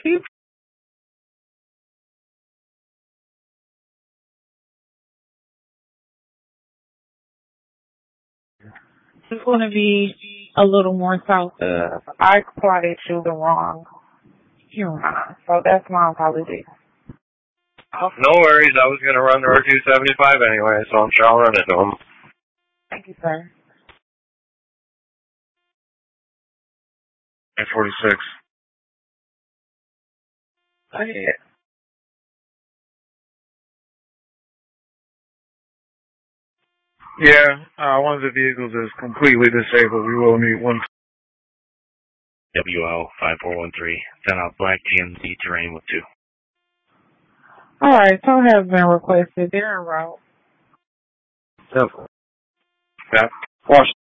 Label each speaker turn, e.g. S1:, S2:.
S1: Keep It's going to be a little more south of. I plotted you the wrong Huron, so that's my apology.
S2: No worries. I was going to run the R275 anyway, so I'm sure I'll run into them.
S1: Thank you, sir.
S2: 46.
S1: Go ahead.
S3: Yeah, one of the vehicles is completely disabled. We will need one.
S4: WL 5413. Send out black TMZ terrain with 2.
S1: All right, so has been requested. They're en route.
S2: Yep. Yeah. Wash.